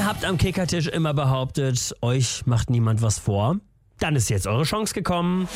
Ihr habt am Kickertisch immer behauptet, euch macht niemand was vor. Dann ist jetzt eure Chance gekommen.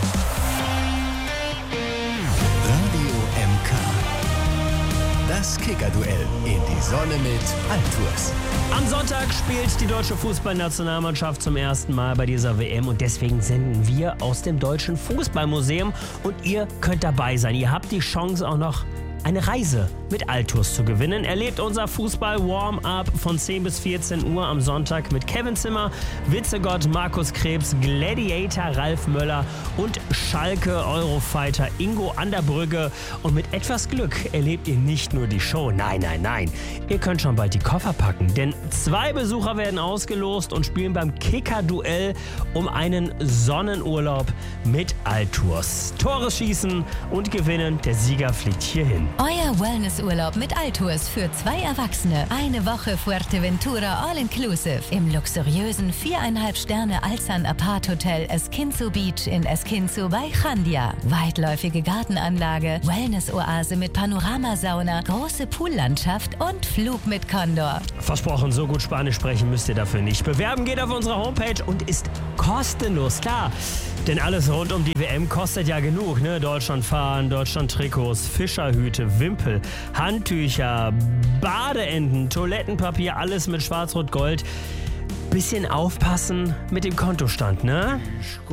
Radio MK. Das Kickerduell in die Sonne mit Altours. Am Sonntag spielt die deutsche Fußballnationalmannschaft zum ersten Mal bei dieser WM und deswegen senden wir aus dem Deutschen Fußballmuseum und ihr könnt dabei sein. Ihr habt die Chance auch noch eine Reise mit Altours zu gewinnen. Erlebt unser Fußball-Warm-Up von 10 bis 14 Uhr am Sonntag mit Kevin Zimmer, Witzegott Markus Krebs, Gladiator Ralf Möller und Schalke Eurofighter Ingo an der Brügge. Und mit etwas Glück erlebt ihr nicht nur die Show, nein. Ihr könnt schon bald die Koffer packen, denn 2 Besucher werden ausgelost und spielen beim Kicker-Duell um einen Sonnenurlaub mit Altours. Tore schießen und gewinnen, der Sieger fliegt hierhin. Euer Wellnessurlaub mit Altours für 2 Erwachsene. Eine Woche Fuerteventura All-Inclusive im luxuriösen 4,5 Sterne Alsan Apart Hotel Esquinzo Beach in Esquinzo bei Chandia. Weitläufige Gartenanlage, Wellness-Oase mit Panoramasauna, große Poollandschaft und Flug mit Condor. Versprochen, so gut Spanisch sprechen müsst ihr dafür nicht. Bewerben geht auf unserer Homepage und ist kostenlos, klar. Denn alles rund um die WM kostet ja genug, ne? Deutschlandfahnen, Deutschland-Trikots, Fischerhüte, Wimpel, Handtücher, Badeenten, Toilettenpapier, alles mit Schwarz-Rot-Gold. Bisschen aufpassen mit dem Kontostand, ne?